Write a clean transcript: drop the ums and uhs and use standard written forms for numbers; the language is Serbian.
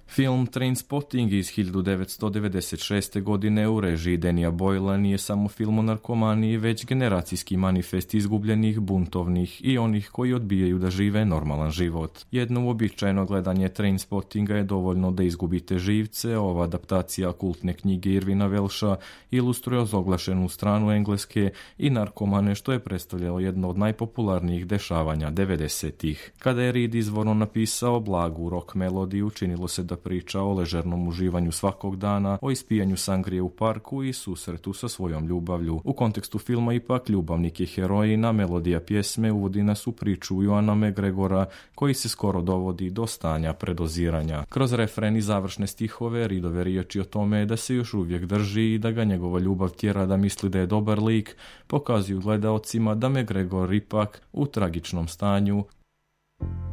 Film Trainspotting iz 1996. godine u režiji Dannya Boylea nije samo film o narkomaniji, već generacijski manifest izgubljenih, buntovnih i onih koji odbijaju da žive normalan život. Jedno uobičajeno gledanje Trainspottinga je dovoljno da izgubite živce. Ova adaptacija kultne knjige Irvina Welsha ilustruje ozoglašenu stranu Engleske i narkomane, što je predstavljalo jedno od najpopularnijih dešavanja 90-ih. Kada je Reed izvorno napisao blagu rock melodiju, činilo se da priča o ležernom uživanju svakog dana, o ispijanju sangrije u parku i susretu sa svojom ljubavlju. U kontekstu filma ipak ljubavnik je heroina, melodija pjesme uvodi nas u priču Joana McGregora koji se skoro dovodi do stanja predoziranja. Kroz refren i završne stihove Reedove riječi o tome da se još uvijek drži i da ga njegova ljubav tjera da misli da je dobar lik, pokazuju gledaocima da McGregor ipak u tragičnom stanju